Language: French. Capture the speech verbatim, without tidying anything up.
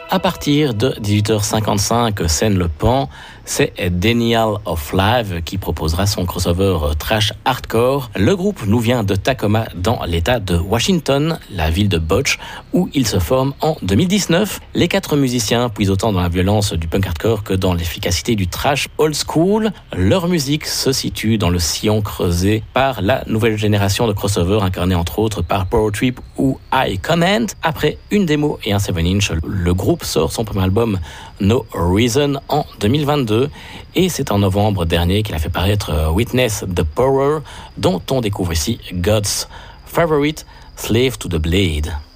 À partir de dix-huit heures cinquante-cinq, scène Le Pan, c'est Denial of Live qui proposera son crossover trash hardcore. Le groupe nous vient de Tacoma dans l'état de Washington, la ville de Butch, où il se forme en deux mille dix-neuf. Les quatre musiciens puisent autant dans la violence du punk hardcore que dans l'efficacité du trash old school. Leur musique se situe dans le sillon creusé par la nouvelle génération de crossovers incarnée entre autres par Power Trip ou High Comment. Après une démo et un sept inch, le groupe sort son premier album No Reason en deux mille vingt-deux et c'est en novembre dernier qu'il a fait paraître Witness the Power, dont on découvre ici God's Favorite, Slave to the Blade.